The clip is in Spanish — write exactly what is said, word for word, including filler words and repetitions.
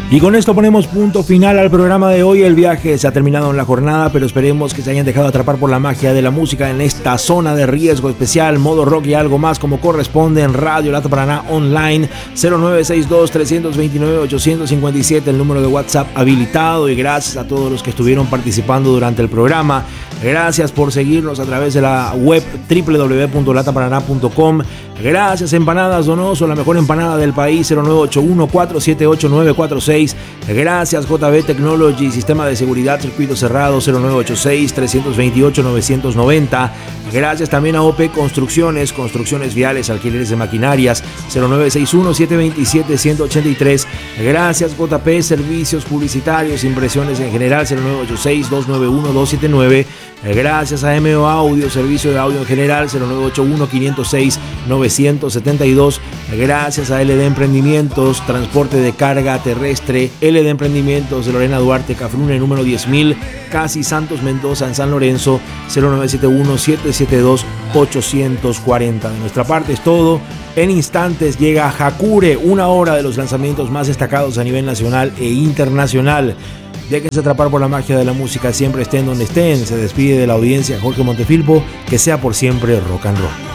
Y con esto ponemos punto final al programa de hoy. El viaje se ha terminado en la jornada, pero esperemos que se hayan dejado atrapar por la magia de la música en esta zona de riesgo especial, modo rock y algo más como corresponde en Radio Lata Paraná Online. Cero nueve seis dos, tres dos nueve, ocho cinco siete, el número de WhatsApp habilitado. Y gracias a todos los que estuvieron participando durante el programa. Gracias por seguirnos a través de la web doble u doble u doble u punto lata paraná punto com. Gracias Empanadas Donoso, la mejor empanada del país. Cero nueve ocho uno, cuatro siete ocho, nueve cuatro seis. Gracias J B Technology, sistema de seguridad circuito cerrado. Cero nueve ocho seis, tres dos ocho, nueve nueve cero. Gracias también a O P Construcciones, construcciones viales, alquileres de maquinarias. Cero nueve seis uno, siete dos siete, uno ocho tres. Gracias J P Servicios Publicitarios, impresiones en general. Cero nueve ocho seis, dos nueve uno, dos siete nueve. Gracias a M O Audio, servicio de audio en general. Cero nueve ocho uno, quinientos seis, novecientos setenta y dos. Gracias a L D Emprendimientos, transporte de carga terrestre. L D Emprendimientos de Lorena Duarte, Cafrune, número diez mil, Casi Santos Mendoza en San Lorenzo. Cero nueve siete uno, siete siete dos, ocho cuatro cero. De nuestra parte es todo. En instantes llega Hakure, una hora de los lanzamientos más destacados a nivel nacional e internacional. Déjense atrapar por la magia de la música, siempre estén donde estén. Se despide de la audiencia Jorge Montefilpo, que sea por siempre rock and roll.